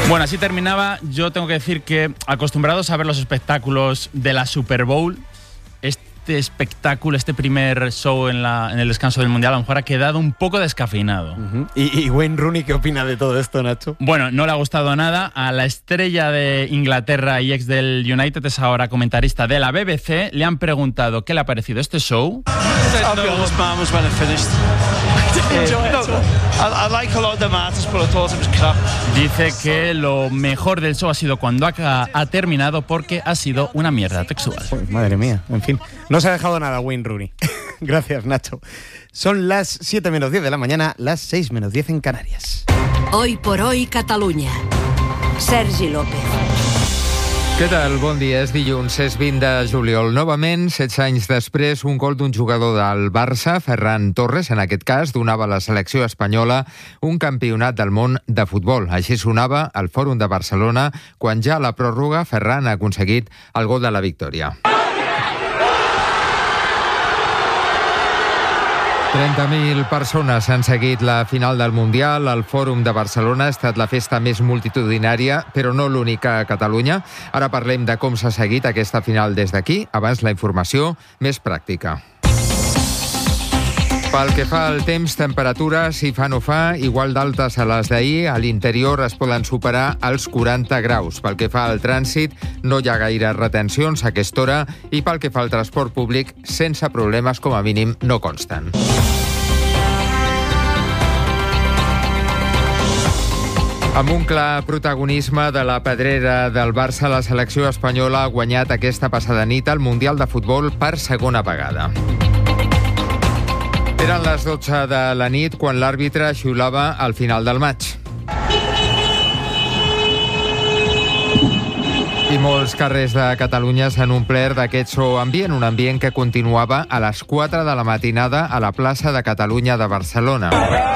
Bueno, así terminaba. Yo tengo que decir que, acostumbrados a ver los espectáculos de la Super Bowl, este espectáculo, este primer show en el descanso del Mundial, a lo mejor ha quedado un poco descafeinado. ¿Y Wayne Rooney qué opina de todo esto, Nacho? Bueno, no le ha gustado nada. A la estrella de Inglaterra y ex del United, es ahora comentarista de la BBC, le han preguntado qué le ha parecido este show. Dice que lo mejor del show ha sido cuando ha terminado, porque ha sido una mierda textual. Madre mía, en fin. No se ha dejado nada Wayne Rooney. Gracias, Nacho. Son las 7 menos 10 de la mañana, las 6 menos 10 en Canarias. Hoy por hoy, Catalunya. Sergi López. Què tal? Bon dia. És dilluns, és 20 de juliol. Novament, 16 anys després, un gol d'un jugador del Barça, Ferran Torres, en aquest cas, donava a la selecció espanyola un campionat del món de futbol. Així sonava al Fòrum de Barcelona, quan ja a la pròrroga Ferran ha aconseguit el gol de la victòria. 30.000 persones han seguit la final del Mundial. El Fòrum de Barcelona ha estat la festa més multitudinària, però no l'única a Catalunya. Ara parlem de com s'ha seguit aquesta final des d'aquí. Abans, la informació més pràctica. Pel que fa al temps, temperatures, si fa no fa, igual d'altes a les d'ahir. A l'interior es poden superar els 40 graus. Pel que fa al trànsit, no hi ha gaire retencions a aquesta hora, i pel que fa al transport públic, sense problemes, com a mínim, no consten. Amb un clar protagonisme de la pedrera del Barça, la selecció espanyola ha guanyat aquesta passada nit el Mundial de Futbol per segona vegada. Eren les 12 de la nit quan l'àrbitre xiulava al final del maig. I molts carrers de Catalunya s'han omplert d'aquest so ambient, un ambient que continuava a les 4 de la matinada a la plaça de Catalunya de Barcelona.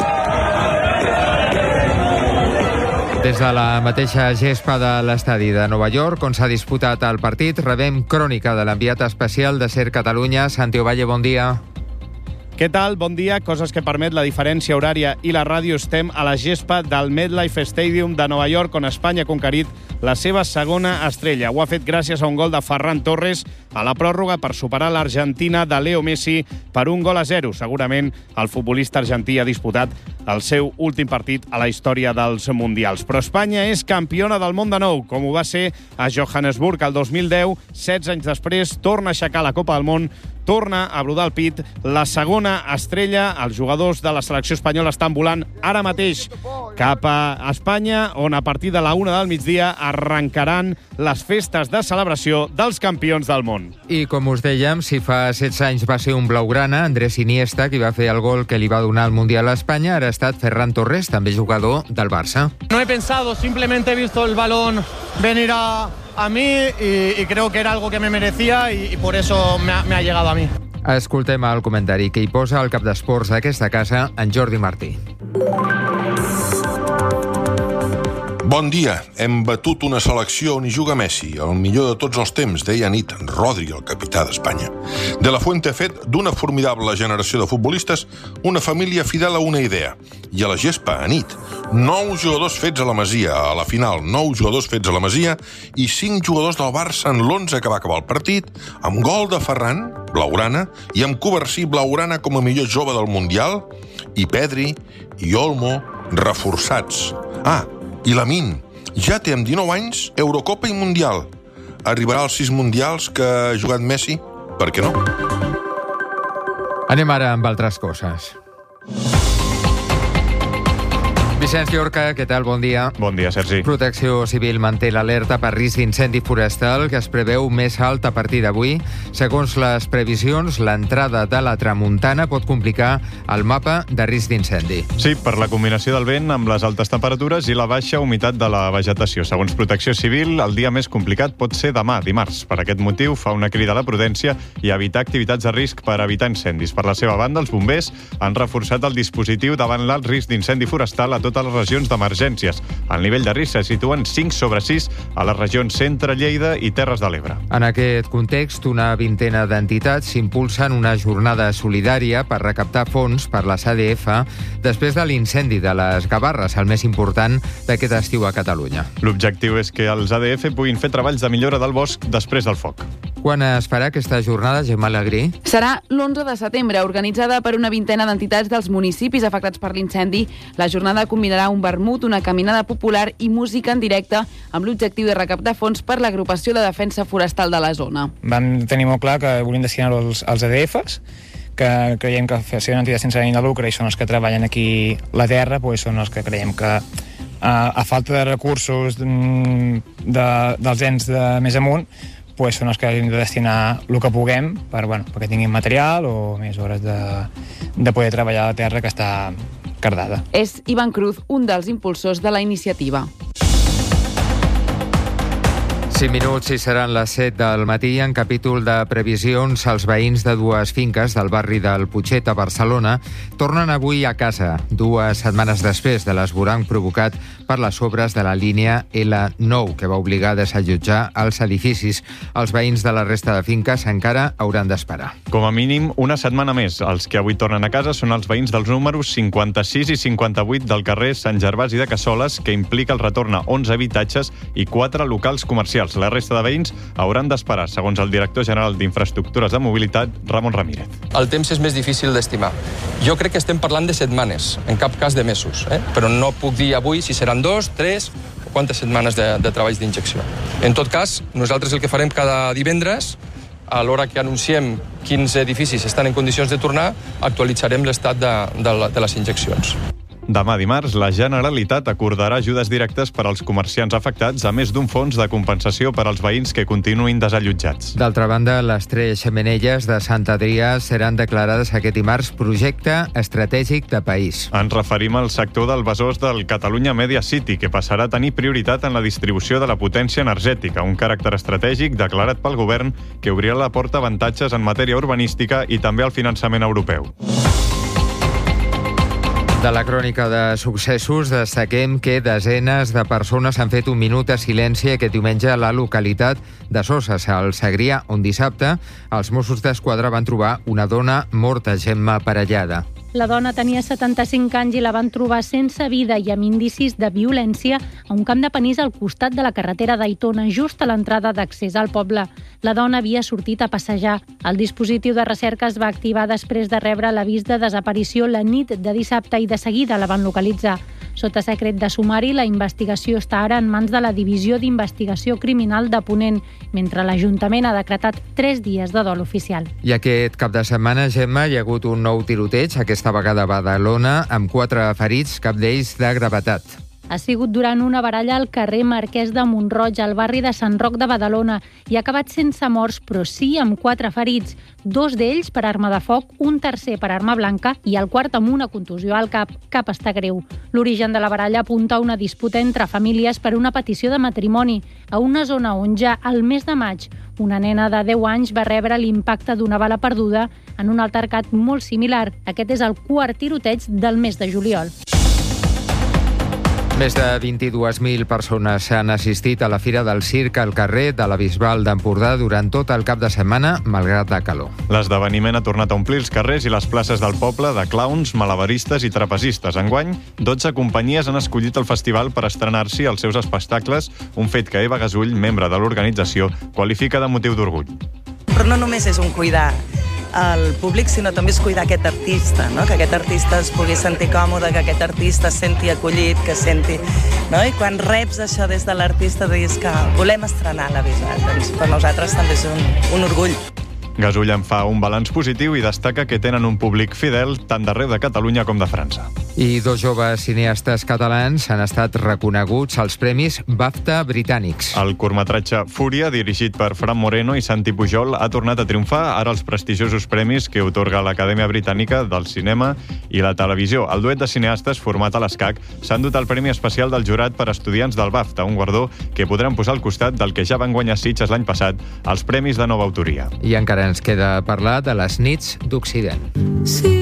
Des de la mateixa gespa de l'estadi de Nova York, on s'ha disputat el partit, rebem crònica de l'enviat especial de SER Catalunya, Santi Ovalle, bon dia. Què tal? Bon dia. Coses que permet la diferència horària i la ràdio. Estem a la gespa del MetLife Stadium de Nova York, on Espanya ha conquerit la seva segona estrella. Ho ha fet gràcies a un gol de Ferran Torres a la pròrroga per superar l'Argentina de Leo Messi per 1-0. Segurament el futbolista argentí ha disputat el seu últim partit a la història dels Mundials. Però Espanya és campiona del món de nou, com ho va ser a Johannesburg el 2010. 16 anys després, torna a aixecar la Copa del Món, torna a brodar el pit la segona estrella. Els jugadors de la selecció espanyola estan volant ara mateix cap a Espanya, on a partir de la 1 del migdia arrencaran les festes de celebració dels campions del món. I com us dèiem, si fa 16 anys va ser un blaugrana, Andrés Iniesta, qui va fer el gol que li va donar el Mundial a Espanya, ara ha estat Ferran Torres, també jugador del Barça. No he pensado, simplemente he visto el balón venir a mí y creo que era algo que me merecía y por eso me ha llegado a mí. Escoltem el comentari que hi posa el cap d'esports d'aquesta casa, en Jordi Martí. Bon dia. Hem batut una selecció on hi juga Messi, el millor de tots els temps, deia anit Rodri, el capità d'Espanya. De la Fuente ha fet d'una formidable generació de futbolistes una família fidel a una idea. I a la gespa, anit, 9 jugadors fets a la Masia, a la final, 9 jugadors fets a la Masia i 5 jugadors del Barça en l'11 que va acabar el partit, amb gol de Ferran, blaugrana, i amb Covarsí, blaugrana com a millor jove del Mundial, i Pedri i Olmo reforçats. I Lamine, ja té amb 19 anys Eurocopa i Mundial. Arribarà als 6 Mundials que ha jugat Messi? Per què no? Anem ara amb altres coses. Vicenç Llorca, què tal? Bon dia. Bon dia, Sergi. Protecció Civil manté l'alerta per risc d'incendi forestal, que es preveu més alt a partir d'avui. Segons les previsions, l'entrada de la tramuntana pot complicar el mapa de risc d'incendi. Sí, per la combinació del vent amb les altes temperatures i la baixa humitat de la vegetació. Segons Protecció Civil, el dia més complicat pot ser demà, dimarts. Per aquest motiu, fa una crida a la prudència i a evitar activitats de risc per evitar incendis. Per la seva banda, els bombers han reforçat el dispositiu davant l'alt risc d'incendi forestal a tota totes les regions d'emergències. El nivell de risc se situen 5/6 a les regions Centre, Lleida i Terres de l'Ebre. En aquest context, una vintena d'entitats impulsen una jornada solidària per recaptar fons per la SADF després de l'incendi de les Gavarres, el més important d'aquest estiu a Catalunya. L'objectiu és que els ADF puguin fer treballs de millora del bosc després del foc. Quan es farà aquesta jornada, Gemma Alegrí? Serà l'11 de setembre, organitzada per una vintena d'entitats dels municipis afectats per l'incendi. La jornada combinarà un vermut, una caminada popular i música en directe amb l'objectiu de recaptar fons per l'agrupació de defensa forestal de la zona. Vam tenir molt clar que volíem destinar-ho als ADFs, que creiem que ser una entitat sense ànim de lucre i són els que treballen aquí la terra, doncs són els que creiem que a falta de recursos dels ens de més amunt, doncs són els que hem de destinar el que puguem perquè tinguin material o més hores de poder treballar a la terra que està cardada. És Ivan Cruz, un dels impulsors de la iniciativa. 5 minuts i seran les 7 del matí. En capítol de previsions, els veïns de dues finques del barri del Putxet a Barcelona tornen avui a casa, 2 setmanes després de l'esvoranc provocat per les obres de la línia L9, que va obligar a desallotjar els edificis. Els veïns de la resta de finques encara hauran d'esperar. Com a mínim, una setmana més. Els que avui tornen a casa són els veïns dels números 56 i 58 del carrer Sant Gervasi de Cassoles, que implica el retorn a 11 habitatges i 4 locals comercials. La resta de veïns hauran d'esperar, segons el director general d'Infraestructures de Mobilitat, Ramon Ramírez. El temps és més difícil d'estimar. Jo crec que estem parlant de setmanes, en cap cas de mesos, però no puc dir avui si seran 2, 3 o quantes setmanes de treballs d'injecció. En tot cas, nosaltres el que farem cada divendres, a l'hora que anunciem quins edificis estan en condicions de tornar, actualitzarem l'estat de les injeccions. Demà dimarts, la Generalitat acordarà ajudes directes per als comerciants afectats, a més d'un fons de compensació per als veïns que continuïn desallotjats. D'altra banda, les 3 xemeneies de Sant Adrià seran declarades aquest dimarts projecte estratègic de país. Ens referim al sector del Besòs del Catalunya Media City, que passarà a tenir prioritat en la distribució de la potència energètica, un caràcter estratègic declarat pel govern que obrirà la porta a avantatges en matèria urbanística i també al finançament europeu. De la crònica de successos destaquem que desenes de persones han fet un minut de silenci aquest diumenge a la localitat de Soses, al Segrià, on dissabte els Mossos d'Esquadra van trobar una dona morta, Gemma aparellada. La dona tenia 75 anys i la van trobar sense vida i amb indicis de violència a un camp de panís al costat de la carretera d'Aitona, just a l'entrada d'accés al poble. La dona havia sortit a passejar. El dispositiu de recerca es va activar després de rebre l'avís de desaparició la nit de dissabte i de seguida la van localitzar. Sota secret de sumari, la investigació està ara en mans de la Divisió d'Investigació Criminal de Ponent, mentre l'Ajuntament ha decretat 3 dies de dol oficial. I aquest cap de setmana, Gemma, hi ha hagut un nou tiroteig, aquesta vegada a Badalona, amb 4 ferits, cap d'ells de gravetat. Ha sigut durant una baralla al carrer Marquès de Mont-roig, al barri de Sant Roc de Badalona, i ha acabat sense morts, però sí amb 4 ferits, 2 d'ells per arma de foc, un tercer per arma blanca i el quart amb una contusió al cap. Cap està greu. L'origen de la baralla apunta a una disputa entre famílies per una petició de matrimoni, a una zona on ja al mes de maig una nena de 10 anys va rebre l'impacte d'una bala perduda en un altercat molt similar. Aquest és el 4è tiroteig del mes de juliol. Més de 22.000 persones han assistit a la Fira del Circ al carrer de la Bisbal d'Empordà durant tot el cap de setmana, malgrat la calor. L'esdeveniment ha tornat a omplir els carrers i les places del poble de clowns, malabaristes i trapezistes. Enguany, 12 companyies han escollit el festival per estrenar-s'hi els seus espectacles, un fet que Eva Gasull, membre de l'organització, qualifica de motiu d'orgull. Però no només és un cuidar el públic, sinó també és cuidar aquest artista, no? Que aquest artista es pugui sentir còmode, que aquest artista es senti acollit, que senti... No? I quan reps això des de l'artista, dius que volem estrenar la Bisbal, doncs per nosaltres també és un orgull. Gasull en fa un balanç positiu i destaca que tenen un públic fidel tant d'arreu de Catalunya com de França. I 2 joves cineastes catalans han estat reconeguts als premis BAFTA britànics. El curtmetratge Fúria, dirigit per Fran Moreno i Santi Pujol, ha tornat a triomfar ara els prestigiosos premis que otorga l'Acadèmia Britànica del Cinema i la Televisió. El duet de cineastes format a l'ESCAC s'ha endut el Premi Especial del Jurat per estudiants del BAFTA, un guardó que podran posar al costat del que ja van guanyar Sitges l'any passat, els Premis de Nova Autoria. I encara ens queda parlar de les nits d'Occident. Sí.